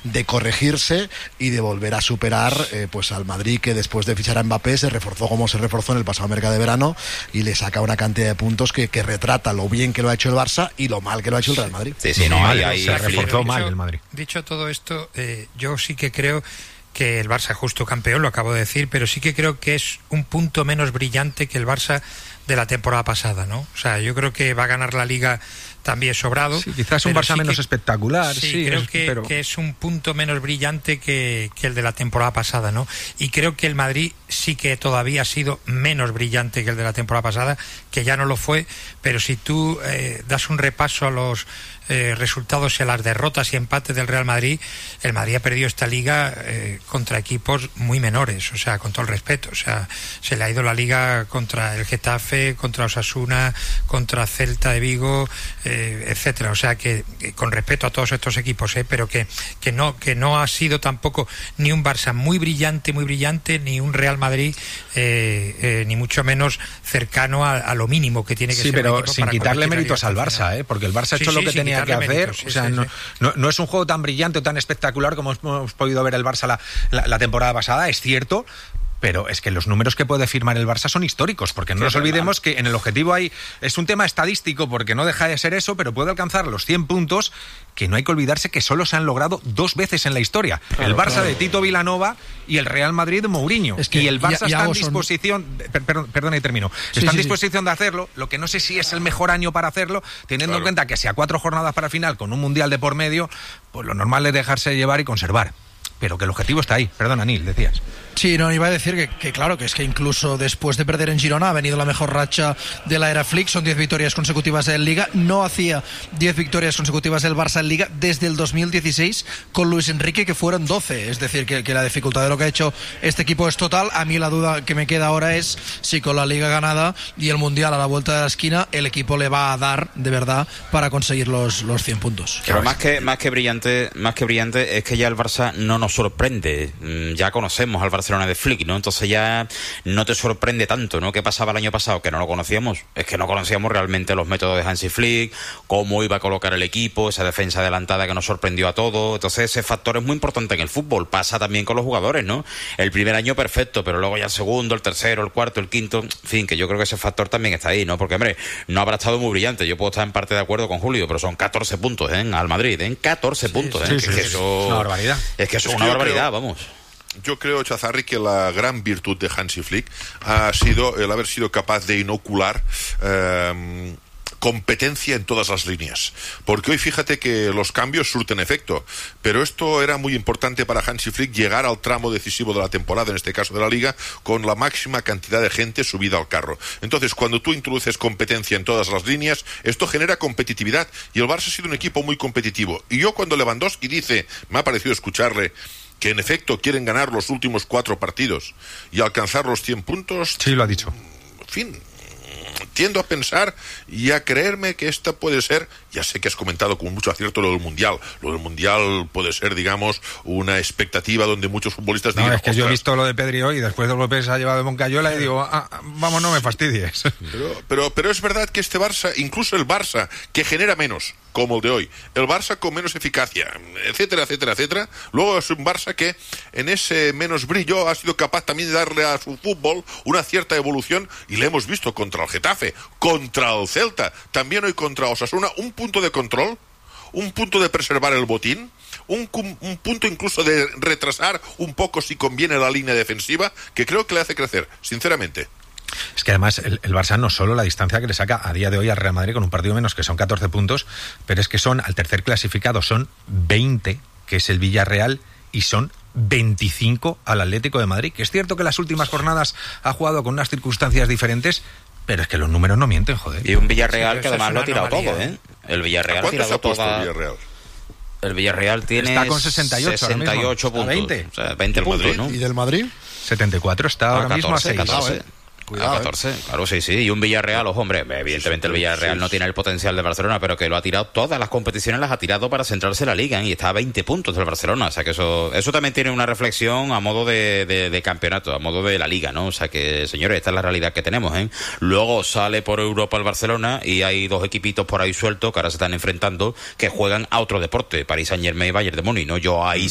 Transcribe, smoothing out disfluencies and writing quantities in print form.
de corregirse y de volver a superar pues al Madrid, que después de fichar a Mbappé se reforzó como se reforzó en el pasado mercado de verano y le saca una cantidad de puntos que retrata lo bien que lo ha hecho el Barça y lo mal que lo ha hecho el Real Madrid. Sí, no, ahí se reforzó mal el Madrid. Dicho todo esto, yo sí que creo que el Barça es justo campeón, lo acabo de decir, pero sí que creo que es un punto menos brillante que el Barça de la temporada pasada, ¿no? O sea, yo creo que va a ganar la Liga también sobrado. Sí, quizás un Barça menos espectacular. Sí, creo que es un punto menos brillante que el de la temporada pasada, ¿no? Y creo que el Madrid sí que todavía ha sido menos brillante que el de la temporada pasada, que ya no lo fue, pero si tú das un repaso a los resultados y a las derrotas y empates del Real Madrid, el Madrid ha perdido esta Liga contra equipos muy menores, o sea, con todo el respeto, o sea, se le ha ido la Liga contra el Getafe, contra Osasuna, contra Celta de Vigo, etcétera, o sea que con respeto a todos estos equipos, pero que no ha sido tampoco ni un Barça muy brillante, ni un Real Madrid ni mucho menos cercano a lo mínimo que tiene que ser. Sí, pero sin quitarle méritos al Barça, porque el Barça ha hecho lo que tenía que hacer, o sea, no es un juego tan brillante o tan espectacular como hemos podido ver el Barça la temporada pasada, es cierto. Pero es que los números que puede firmar el Barça son históricos, porque no nos olvidemos que en el objetivo es un tema estadístico, porque no deja de ser eso, pero puede alcanzar los 100 puntos, que no hay que olvidarse que solo se han logrado 2 veces en la historia. Claro, el Barça de Tito Vilanova y el Real Madrid de Mourinho. Es que y el Barça está en disposición, perdona y termino, está en disposición de hacerlo, lo que no sé si es el mejor año para hacerlo, teniendo en cuenta que si a 4 jornadas para el final, con un Mundial de por medio, pues lo normal es dejarse llevar y conservar. Pero que el objetivo está ahí. Perdona, Nil, decías. Sí, no, iba a decir que claro, que es que incluso después de perder en Girona ha venido la mejor racha de la era Flick, son 10 victorias consecutivas en Liga, no hacía 10 victorias consecutivas el Barça en Liga desde el 2016 con Luis Enrique, que fueron 12, es decir, que la dificultad de lo que ha hecho este equipo es total. A mí la duda que me queda ahora es si con la Liga ganada y el Mundial a la vuelta de la esquina, el equipo le va a dar de verdad para conseguir los 100 puntos. Pero más que brillante es que ya el Barça no nos sorprende, ya conocemos al Barcelona de Flick, ¿no? Entonces ya no te sorprende tanto, ¿no? ¿Qué pasaba el año pasado? Que no lo conocíamos, es que no conocíamos realmente los métodos de Hansi Flick, cómo iba a colocar el equipo, esa defensa adelantada que nos sorprendió a todos. Entonces ese factor es muy importante en el fútbol, pasa también con los jugadores, ¿no? El primer año perfecto, pero luego ya el segundo, el tercero, el cuarto, el quinto, en fin, que yo creo que ese factor también está ahí, ¿no? Porque, hombre, no habrá estado muy brillante, yo puedo estar en parte de acuerdo con Julio, pero son 14 puntos, al Madrid, 14 puntos, sí, eso es una barbaridad. Es que eso es una barbaridad, vamos. Yo creo, Chazarri, que la gran virtud de Hansi Flick ha sido el haber sido capaz de inocular competencia en todas las líneas, porque hoy fíjate que los cambios surten efecto, pero esto era muy importante para Hansi Flick, llegar al tramo decisivo de la temporada, en este caso de la Liga, con la máxima cantidad de gente subida al carro. Entonces, cuando tú introduces competencia en todas las líneas, esto genera competitividad, y el Barça ha sido un equipo muy competitivo. Y yo, cuando Lewandowski dice, me ha parecido escucharle, que en efecto quieren ganar los últimos 4 partidos y alcanzar los 100 puntos... Sí, lo ha dicho. En fin, tiendo a pensar y a creerme que esta puede ser, ya sé que has comentado con mucho acierto lo del Mundial puede ser, digamos, una expectativa donde muchos futbolistas digan... No, es que yo he visto lo de Pedri hoy y después de López ha llevado de Moncayola y digo, vamos, no me fastidies. Pero es verdad que este Barça, incluso el Barça, que genera menos, como el de hoy, el Barça con menos eficacia, etcétera, etcétera, etcétera, luego es un Barça que en ese menos brillo ha sido capaz también de darle a su fútbol una cierta evolución, y le hemos visto contra el Getafe, contra el Celta, también hoy contra Osasuna, un punto de control, un punto de preservar el botín, un punto incluso de retrasar un poco si conviene la línea defensiva, que creo que le hace crecer, sinceramente. Es que además el Barça no solo la distancia que le saca a día de hoy al Real Madrid con un partido menos, que son 14 puntos, pero es que son, al tercer clasificado son 20, que es el Villarreal, y son 25 al Atlético de Madrid, que es cierto que las últimas jornadas ha jugado con unas circunstancias diferentes, pero es que los números no mienten, joder. Y un Villarreal que además lo ha tirado todo, El Villarreal ha tirado toda... El Villarreal tiene... Está con 68 puntos. 20. O sea, 20 puntos, ¿no? ¿Y del Madrid? 74, está ahora mismo a 6. 14. Cuidado, 14, claro, sí. Y un Villarreal, ojo, hombre, evidentemente el Villarreal no tiene el potencial de Barcelona, pero que lo ha tirado, todas las competiciones las ha tirado para centrarse en la Liga, y está a 20 puntos del Barcelona. O sea que eso también tiene una reflexión a modo de campeonato, a modo de la Liga, ¿no? O sea que, señores, esta es la realidad que tenemos, Luego sale por Europa el Barcelona y hay 2 equipitos por ahí sueltos que ahora se están enfrentando, que juegan a otro deporte, Paris Saint-Germain y Bayern de Múnich, ¿no? Yo ahí